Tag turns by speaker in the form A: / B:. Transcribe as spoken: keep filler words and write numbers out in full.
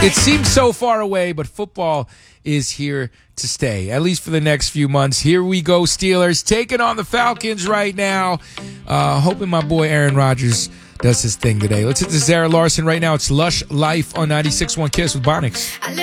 A: It seems so far away, but football is here to stay, at least for the next few months. Here we go, Steelers, taking on the Falcons right now. Uh, hoping my boy Aaron Rodgers does his thing today. Let's hit to Zara Larson right now. It's Lush Life on ninety-six point one Kiss with Bonix.